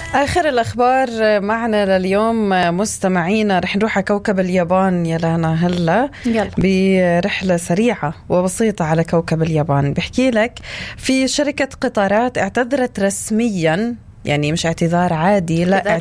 آخر الأخبار معنا لليوم مستمعينا. رح نروح على كوكب اليابان يا لانا هلا برحلة سريعة وبسيطة على كوكب اليابان. بحكي لك في شركة قطارات اعتذرت رسميا، يعني مش اعتذار عادي، لا